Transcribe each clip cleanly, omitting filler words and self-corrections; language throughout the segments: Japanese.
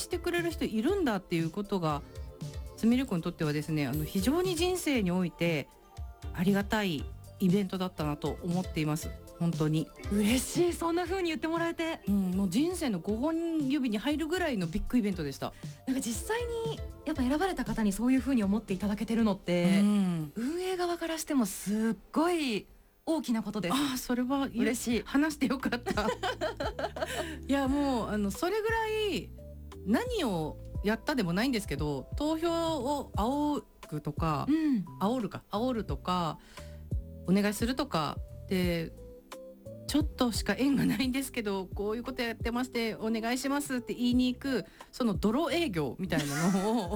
してくれる人いるんだっていうことがすみれ子にとってはですね、非常に人生においてありがたいイベントだったなと思っています。本当に嬉しい、そんな風に言ってもらえて、 もう人生の5本指に入るぐらいのビッグイベントでした。 なんか実際にやっぱ選ばれた方にそういう風に思っていただけてるのって、運営側からしてもすっごい大きなことです。 あ、それは嬉しい。 話してよかったいやもうそれぐらい何をやったでもないんですけど、投票を煽るとか、煽るとかお願いするとかでちょっとしか縁がないんですけどこういうことやってましてお願いしますって言いに行くその泥営業みたいなのを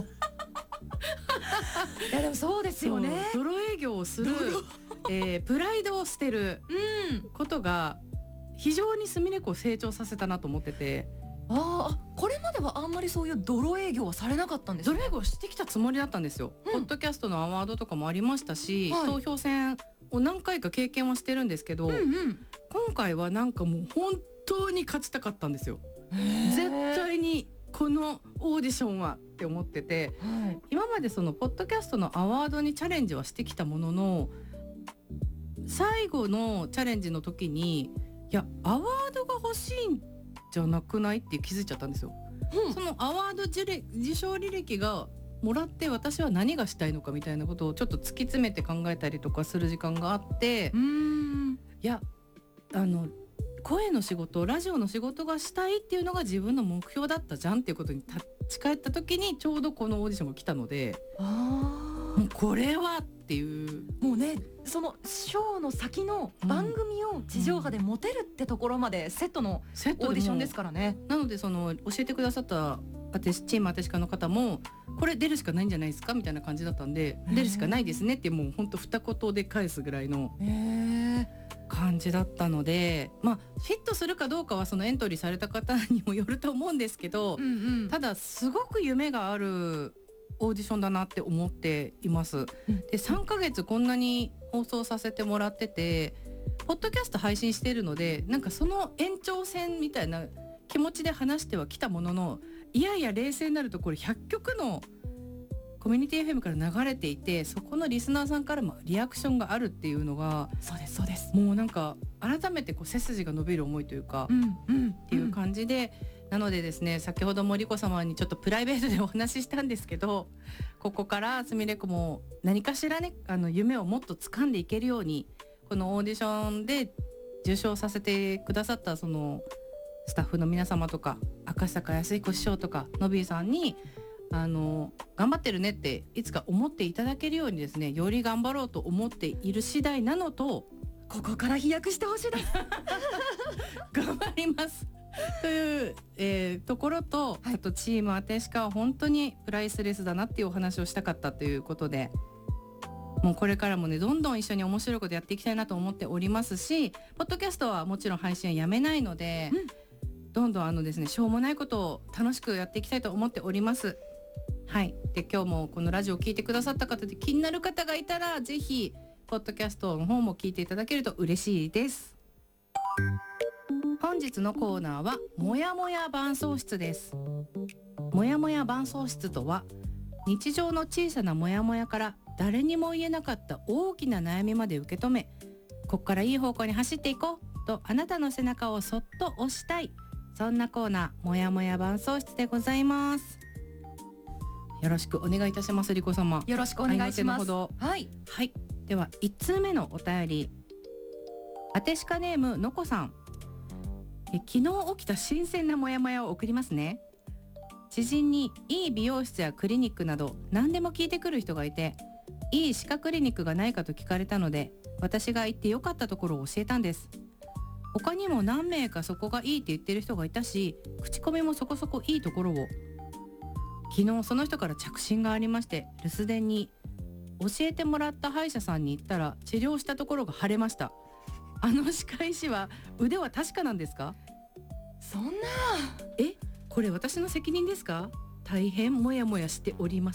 いやでもそうですよね。 泥営業をする、プライドを捨てることが非常にすみれ子を成長させたなと思ってて、 これまではあんまりそういう泥営業はされなかったんですか？ 泥営業してきたつもりだったんですよ、ポッドキャストのアワードとかもありましたし、投票戦を何回か経験はしてるんですけど、今回はなんかもう本当に勝ちたかったんですよ。絶対にこのオーディションはって思ってて、今までそのポッドキャストのアワードにチャレンジはしてきたものの、最後のチャレンジの時にいやアワードが欲しいんじゃなくないって気づいちゃったんですよ。そのアワード受賞履歴がもらって私は何がしたいのかみたいなことをちょっと突き詰めて考えたりとかする時間があって、いや声の仕事ラジオの仕事がしたいっていうのが自分の目標だったじゃんっていうことに立ち返った時にちょうどこのオーディションが来たので、もうこれはっていうもうね、そのショーの先の番組を地上波で持てるってところまでセットのオーディションですからね。 なのでその教えてくださったチームアテシカの方もこれ出るしかないんじゃないですかみたいな感じだったんで、出るしかないですねってもうほんと二言で返すぐらいの感じだったので、フィットするかどうかはそのエントリーされた方にもよると思うんですけど、ただすごく夢があるオーディションだなって思っています。で3ヶ月こんなに放送させてもらっててポッドキャスト配信しているので、なんかその延長線みたいな気持ちで話してはきたものの、いやいや冷静になるとこれ100曲のコミュニティ FM から流れていて、そこのリスナーさんからもリアクションがあるっていうのが、 そうですそうです、 もうなんか改めてこう背筋が伸びる思いというか、っていう感じで、なのでですね、先ほどもリコ様にちょっとプライベートでお話ししたんですけど、ここからすみれ子も何かしらね夢をもっと掴んでいけるように、このオーディションで受賞させてくださったそのスタッフの皆様とか赤坂康彦師匠とかのびーさんに頑張ってるねっていつか思っていただけるようにですね、より頑張ろうと思っている次第なのと、 ここから飛躍してほしいです頑張りますという、ところと、あとチームアテシカは本当にプライスレスだなっていうお話をしたかったということで、もうこれからもねどんどん一緒に面白いことやっていきたいなと思っておりますし、ポッドキャストはもちろん配信はやめないので、どんどんですねしょうもないことを楽しくやっていきたいと思っております。はい。で今日もこのラジオを聞いてくださった方で気になる方がいたら、ぜひポッドキャストの方も聞いていただけると嬉しいです。本日のコーナーはもやもや伴奏室です。もやもや伴奏室とは、日常の小さなもやもやから誰にも言えなかった大きな悩みまで受け止め、こっからいい方向に走っていこうとあなたの背中をそっと押したい、そんなコーナー、もやもや伴奏室でございます。よろしくお願いいたします。リコ様、 よろしくお願いします。 はい、はい、では1通目のお便り、アテシカネームのこさん。昨日起きた新鮮なモヤモヤを送りますね。知人にいい美容室やクリニックなど何でも聞いてくる人がいて、いい歯科クリニックがないかと聞かれたので、私が行ってよかったところを教えたんです。他にも何名かそこがいいって言ってる人がいたし、口コミもそこそこいいところを。昨日その人から着信がありまして、留守電に教えてもらった歯医者さんに行ったら治療したところが腫れました。歯科医師は腕は確かなんですか？ そんな、 これ私の責任ですか？大変モヤモヤしております。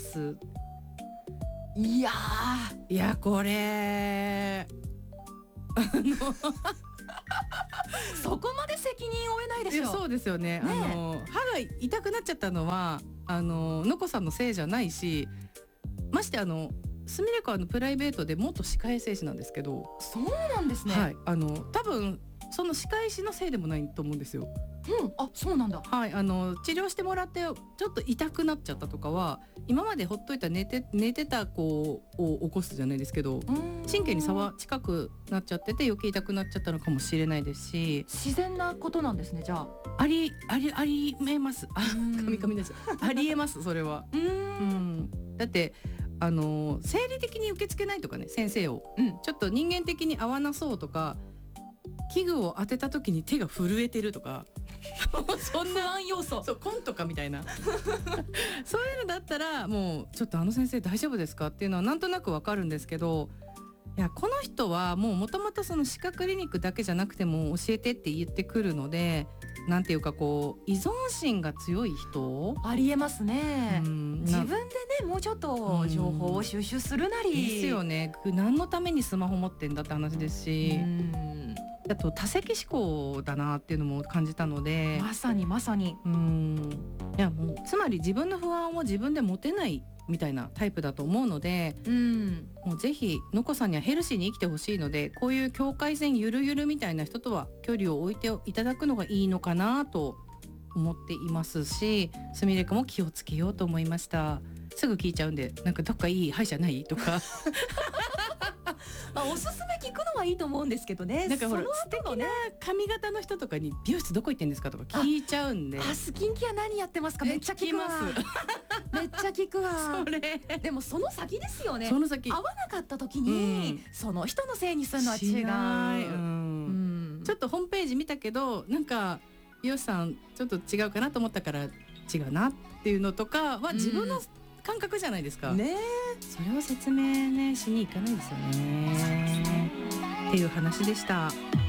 いやこれそこまで責任を負えないでしょ。 そうですよね。歯が痛くなっちゃったのはのこさんのせいじゃないし、ましてすみれかはプライベートで元歯科衛生士なんですけど。 そうなんですね。 はい、多分その歯科医師のせいでもないと思うんですよ。 あ、そうなんだ。 はい、治療してもらってちょっと痛くなっちゃったとかは、今までほっといた寝てた子を起こすじゃないですけど、神経に差は近くなっちゃってて余計痛くなっちゃったのかもしれないですし、 自然なことなんですね。じゃあありえます。神々です。ありえます、それは。だって生理的に受け付けないとかね、先生を、ちょっと人間的に合わなそうとか、器具を当てた時に手が震えてるとかそんな不安要素、 そうコンとかみたいなそういうのだったらもうちょっと先生大丈夫ですかっていうのはなんとなくわかるんですけど、いやこの人はもともとその歯科クリニックだけじゃなくても教えてって言ってくるので、なんていうかこう依存心が強い人ありえますね。自分でね、もうちょっと情報を収集するなりですよね。何のためにスマホ持ってんだって話ですし、あと多責思考だなっていうのも感じたので、 まさにいやもうつまり自分の不安を自分で持てないみたいなタイプだと思うので、もうぜひのこさんにはヘルシーに生きてほしいので、こういう境界線ゆるゆるみたいな人とは距離を置いていただくのがいいのかなと思っていますし、すみれかも気をつけようと思いました。すぐ聞いちゃうんで、なんかどっかいい歯医者ないとかおすすめ聞くのはいいと思うんですけどね。 なんかほら素敵な髪型の人とかに美容室どこ行ってんですかとか聞いちゃうんで、 スキンケア何やってますか、めっちゃ聞くわ。めっちゃ聞くわ。 それでもその先ですよね。 その先合わなかった時に、その人のせいにするのは違う。 ちょっとホームページ見たけどなんか美容師さんちょっと違うかなと思ったから違うなっていうのとかは自分の感覚じゃないですか。 ね、 それを説明ねしに行かないですよね。っていう話でした。